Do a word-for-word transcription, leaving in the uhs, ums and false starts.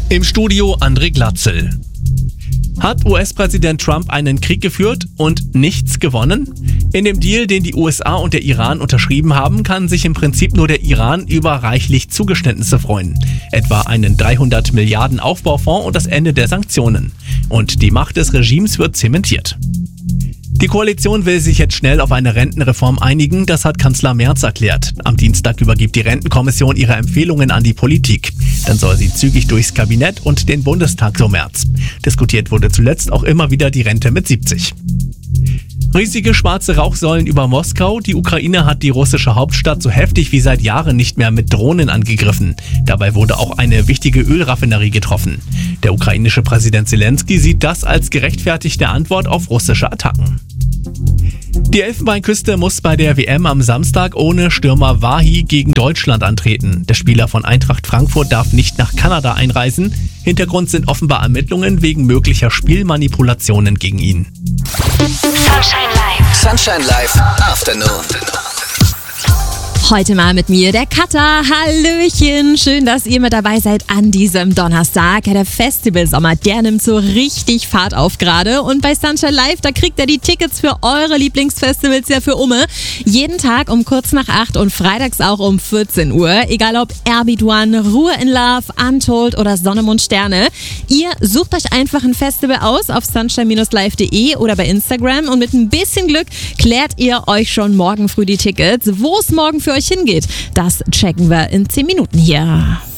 Im Studio André Glatzel. Hat U S-Präsident Trump einen Krieg geführt und nichts gewonnen? In dem Deal, den die U S A und der Iran unterschrieben haben, kann sich im Prinzip nur der Iran über reichlich Zugeständnisse freuen. Etwa einen dreihundert Milliarden Aufbaufonds und das Ende der Sanktionen. Und die Macht des Regimes wird zementiert. Die Koalition will sich jetzt schnell auf eine Rentenreform einigen, das hat Kanzler Merz erklärt. Am Dienstag übergibt die Rentenkommission ihre Empfehlungen an die Politik. Dann soll sie zügig durchs Kabinett und den Bundestag so März. Diskutiert wurde zuletzt auch immer wieder die Rente mit siebzig. Riesige schwarze Rauchsäulen über Moskau. Die Ukraine hat die russische Hauptstadt so heftig wie seit Jahren nicht mehr mit Drohnen angegriffen. Dabei wurde auch eine wichtige Ölraffinerie getroffen. Der ukrainische Präsident Zelensky sieht das als gerechtfertigte Antwort auf russische Attacken. Die Elfenbeinküste muss bei der W M am Samstag ohne Stürmer Wahi gegen Deutschland antreten. Der Spieler von Eintracht Frankfurt darf nicht nach Kanada einreisen. Hintergrund sind offenbar Ermittlungen wegen möglicher Spielmanipulationen gegen ihn. Sunshine Live. Sunshine Live Afternoon. Heute mal mit mir, der Katha. Hallöchen, schön, dass ihr mit dabei seid an diesem Donnerstag. Ja, der Festivalsommer, der nimmt so richtig Fahrt auf gerade. Und bei Sunshine Live, da kriegt ihr die Tickets für eure Lieblingsfestivals ja für Umme. Jeden Tag um kurz nach acht und freitags auch um vierzehn Uhr. Egal ob Airbeat One, Ruhe in Love, Untold oder Sonne, Mond, Sterne. Ihr sucht euch einfach ein Festival aus auf sunshine Bindestrich live Punkt de oder bei Instagram. Und mit ein bisschen Glück klärt ihr euch schon morgen früh die Tickets. Wo es morgen für euch hingeht, das checken wir in zehn Minuten hier.